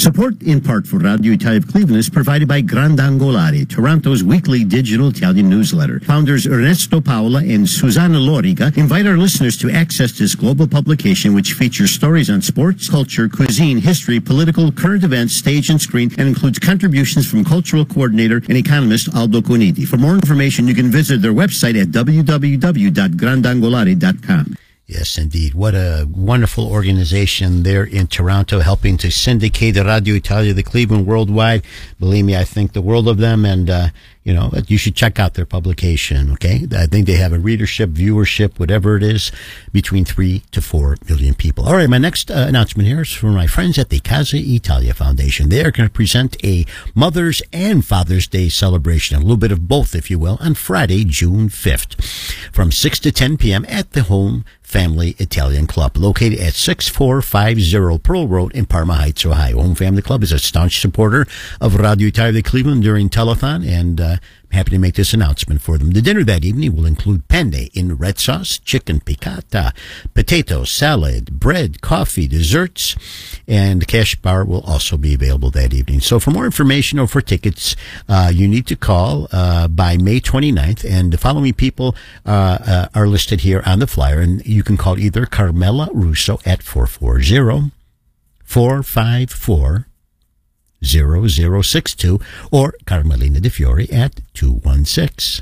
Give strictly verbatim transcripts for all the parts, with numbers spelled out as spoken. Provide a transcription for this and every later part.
Support in part for Radio Italia of Cleveland is provided by Grandangolari, Toronto's weekly digital Italian newsletter. Founders Ernesto Paola and Susanna Loriga invite our listeners to access this global publication, which features stories on sports, culture, cuisine, history, political, current events, stage and screen, and includes contributions from cultural coordinator and economist Aldo Coniti. For more information, you can visit their website at w w w dot grandangolari dot com. Yes, indeed. What a wonderful organization there in Toronto, helping to syndicate Radio Italia, the Cleveland worldwide. Believe me, I think the world of them, and, uh, you know, you should check out their publication, okay? I think they have a readership, viewership, whatever it is, between three to four million people. All right, my next uh, announcement here is from my friends at the Casa Italia Foundation. They are going to present a Mother's and Father's Day celebration, a little bit of both, if you will, on Friday, June fifth, from six to ten p.m. at the Home Family Italian Club, located at six four five zero Pearl Road in Parma Heights, Ohio. Home Family Club is a staunch supporter of Radio Italia of Cleveland during telethon, and uh, I'm happy to make this announcement for them. The dinner that evening will include penne in red sauce, chicken piccata, potatoes, salad, bread, coffee, desserts, and the cash bar will also be available that evening. So for more information or for tickets, uh, you need to call uh, by May twenty-ninth, and the following people uh, uh, are listed here on the flyer, and you can call either Carmela Russo at four four zero, four five four, zero zero six two or Carmelina De Fiore at two one six,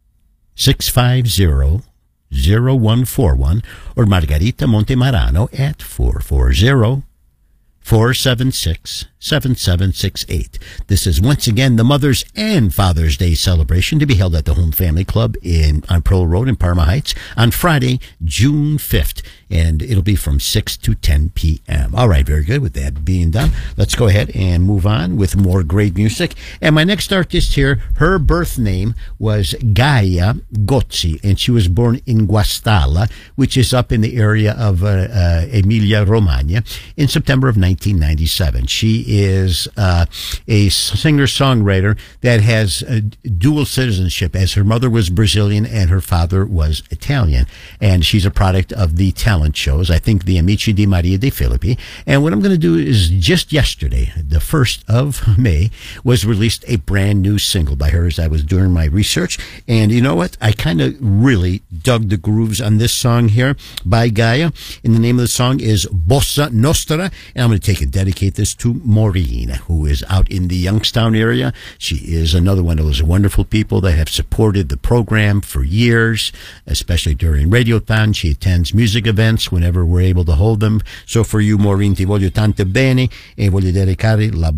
six five zero, zero one four one or Margarita Montemarano at four four zero, four seven six, seven seven six eight. This is once again the Mother's and Father's Day celebration to be held at the Home Family Club in on Pearl Road in Parma Heights on Friday, June fifth, and it'll be from six to ten p.m. All right, very good. With that being done, let's go ahead and move on with more great music. And my next artist here, her birth name was Gaia Gozzi, and she was born in Guastalla, which is up in the area of uh, uh, Emilia-Romagna, in September of nineteen ninety-seven. She is uh, a singer-songwriter that has a dual citizenship, as her mother was Brazilian and her father was Italian. And she's a product of the talent shows, I think the Amici di Maria De Filippi. And what I'm going to do is, just yesterday, the first of May, was released a brand new single by her as I was doing my research. And you know what? I kind of really dug the grooves on this song here by Gaia. And the name of the song is Bossa Nostra. And I'm going to take and dedicate this to Maureen, who is out in the Youngstown area. She is another one of those wonderful people that have supported the program for years, especially during Radiothon. She attends music events whenever we're able to hold them. So for you, Maureen, ti voglio tanto bene e voglio dedicare la